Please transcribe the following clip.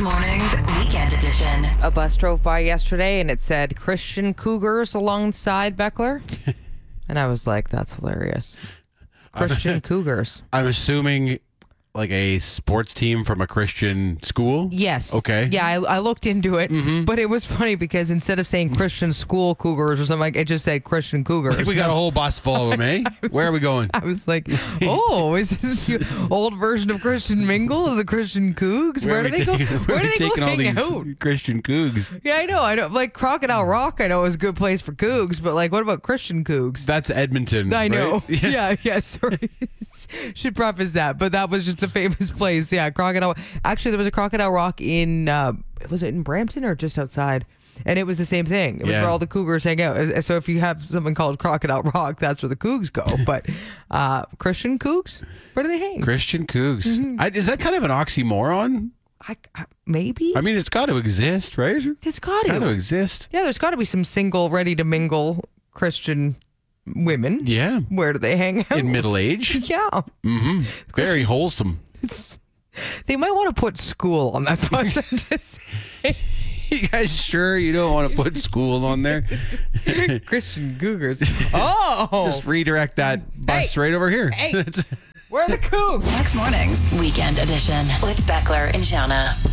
Mix Mornings Weekend Edition. A bus drove by yesterday and it said Christian Cougars alongside Beckler. And I was like, that's hilarious. Christian Cougars. I'm assuming like a sports team from a Christian school? Yes. Okay. Yeah, I looked into it, but it was funny because instead of saying Christian School Cougars or something, like it just said Christian Cougars. We got a whole bus full of them, eh? Where are we going? I was like, oh, is this the old version of Christian Mingle? Is it Christian Cougs? Where do they go? Where do they go hang out? Christian Cougs? Yeah, I know. Like Crocodile Rock, I know is a good place for Cougs, but like, what about Christian Cougs? That's Edmonton. I know. Right? Yeah, sorry. Should preface that, but that was just the famous place. Yeah, Crocodile. Actually, there was a Crocodile Rock in, was it in Brampton or just outside? And it was the same thing. It was where all the Cougars hang out. So if you have something called Crocodile Rock, that's where the Cougs go. But Christian Cougs, where do they hang? Christian Cougs. Is that kind of an oxymoron? Maybe. I mean, it's got to exist, right? It's got Got to to. exist. Yeah, there's got to be some single, ready to mingle Christian women. Yeah. Where do they hang out? In middle age. Yeah. Mm-hmm. Very wholesome. They might want to put school on that bus. I'm just saying. You guys sure you don't want to put school on there? Christian Cougars. Oh. Just redirect that bus right over here. Hey. Where are the Cougs? Mix Mornings Weekend Edition with Beckler and Shauna.